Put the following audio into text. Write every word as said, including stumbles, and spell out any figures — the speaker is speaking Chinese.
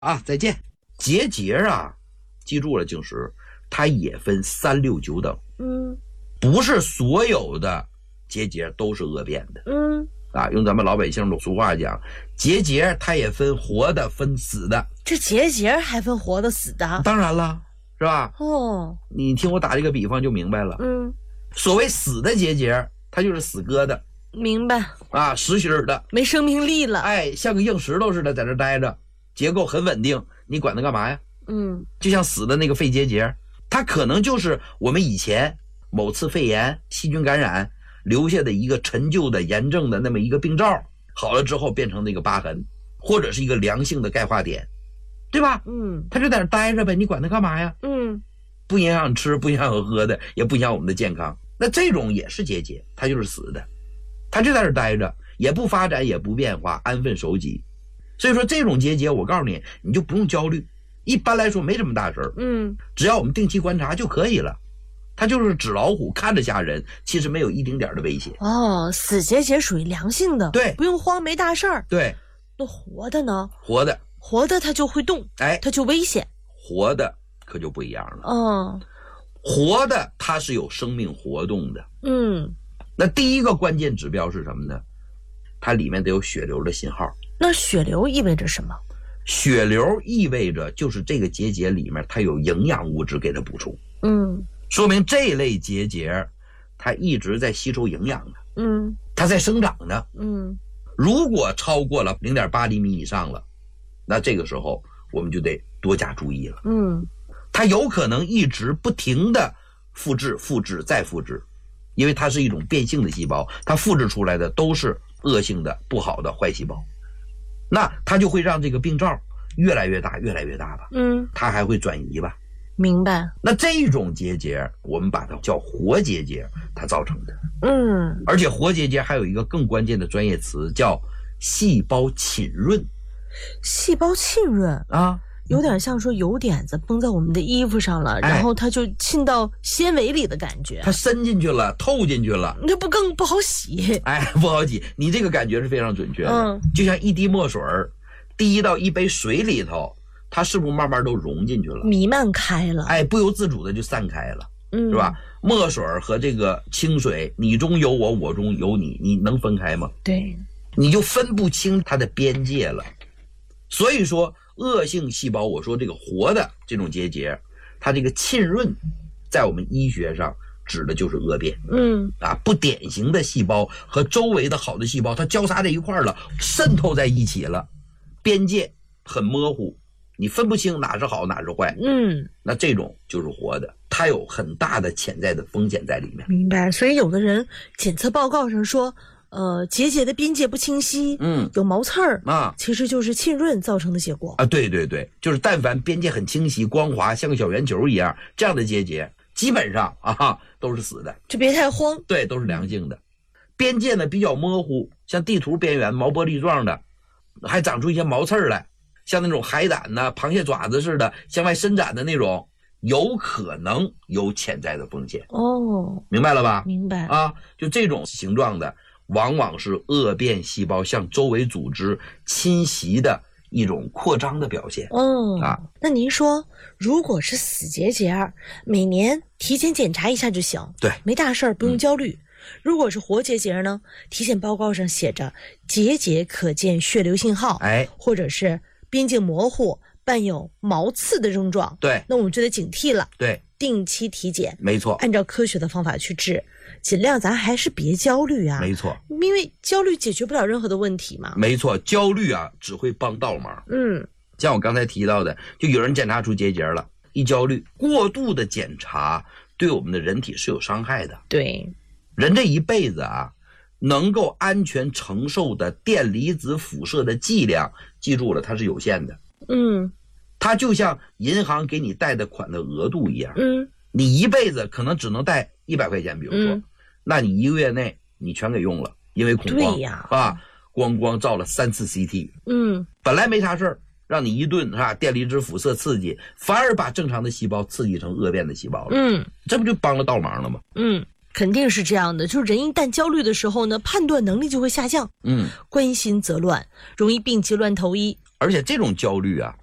啊，再见。结节啊，记住了，静石，它也分三六九等。 嗯， 不是所有的结节都是恶变的。 嗯， 啊，用咱们老百姓的俗话讲，结节它也分活的，分死的。 这结节还分活的死的？ 当然了，是吧？ 哦， 你听我打这个比方就明白了。 嗯， 所谓死的结节，它就是死疙瘩。 明白。 啊，实心的， 没生命力了。 哎，像个硬石头似的在这待着，结构很稳定，你管它干嘛呀？ 嗯， 就像死的那个肺结节，它可能就是我们以前某次肺炎细菌感染留下的一个陈旧的炎症的那么一个病灶，好了之后变成那个疤痕，或者是一个良性的钙化点，对吧？ 嗯， 它就在那待着呗，你管它干嘛呀？ 嗯， 不影响吃，不影响喝的，也不影响我们的健康。那这种也是结节，它就是死的，它就在这待着，也不发展，也不变化，安分守己。所以说这种结节，我告诉你，你就不用焦虑，一般来说没什么大事儿。 嗯， 只要我们定期观察就可以了。它就是纸老虎，看着吓人，其实没有一丁点的危险。 哦，死结节属于良性的， 对， 不用慌，没大事儿。 对， 那活的呢？ 活的， 活的它就会动， 哎， 它就危险。 活的可就不一样了。 哦， 活的它是有生命活动的。 嗯， 那第一个关键指标是什么呢？它里面得有血流的信号。 那血流意味着什么？ 血流意味着就是这个结节里面它有营养物质给它补充。 嗯， 说明这类结节它一直在吸收营养呢。 嗯， 它在生长呢。 嗯， 如果超过了 零点八厘米以上了，那这个时候我们就得多加注意了。 嗯， 它有可能一直不停的复制复制再复制，因为它是一种变性的细胞，它复制出来的都是恶性的不好的坏细胞，那它就会让这个病灶越来越大越来越大吧。 嗯， 它还会转移吧。 明白。 那这种结节我们把它叫活结节，它造成的。 嗯， 而且活结节还有一个更关键的专业词叫细胞浸润。 细胞浸润啊， 有点像说油点子崩在我们的衣服上了， 哎、 然后它就浸到纤维里的感觉， 它伸进去了，透进去了， 这不更不好洗？ 哎，不好洗。你这个感觉是非常准确的。 嗯，就像一滴墨水滴到一杯水里头，它是不是慢慢都融进去了， 弥漫开了？ 哎，不由自主的就散开了， 嗯， 是吧？墨水和这个清水，你中有我，我中有你，你能分开吗？ 对， 你就分不清它的边界了。所以说恶性细胞，我说这个活的这种结节，它这个浸润在我们医学上指的就是恶变。 嗯， 啊，不典型的细胞和周围的好的细胞它交叉在一块了，渗透在一起了，边界很模糊，你分不清哪是好哪是坏。 嗯， 那这种就是活的，它有很大的潜在的风险在里面。 明白。所以有的人检测报告上说呃，结节的边界不清晰， 嗯， 有毛刺儿啊， 其实就是浸润造成的结果啊。对对对，就是但凡边界很清晰、光滑，像个小圆球一样，这样的结节基本上啊都是死的， 就别太慌。 对，都是良性的。边界呢比较模糊，像地图边缘毛玻璃状的，还长出一些毛刺儿来，像那种海胆呢、螃蟹爪子似的向外伸展的那种，有可能有潜在的风险。 哦， 明白了吧？ 明白啊，就这种形状的。往往是恶变细胞向周围组织侵袭的一种扩张的表现。 哦， 啊， 那您说，如果是死结节，每年体检检查一下就行， 对， 没大事儿，不用焦虑。嗯、如果是活结节呢，体检报告上写着结节可见血流信号， 哎， 或者是边界模糊、伴有毛刺的症状， 对， 那我们就得警惕了。 对， 定期体检， 没错， 按照科学的方法去治。尽量咱还是别焦虑啊， 没错， 因为焦虑解决不了任何的问题嘛。 没错，焦虑啊只会帮倒忙。 嗯， 像我刚才提到的，就有人检查出结节了，一焦虑，过度的检查对我们的人体是有伤害的。 对， 人这一辈子啊，能够安全承受的电离子辐射的剂量，记住了，它是有限的。 嗯， 它就像银行给你贷的款的额度一样。 嗯， 你一辈子可能只能贷一百块钱，比如说、嗯，那你一个月内你全给用了，因为恐慌， 对呀， 啊，咣咣照了三次 C T， 嗯， 本来没啥事儿，让你一顿是吧？电离子辐射刺激，反而把正常的细胞刺激成恶变的细胞了， 嗯， 这不就帮了倒忙了吗？ 嗯，肯定是这样的。就是人一旦焦虑的时候呢，判断能力就会下降， 嗯， 关心则乱，容易病急乱投医。 而且这种焦虑啊，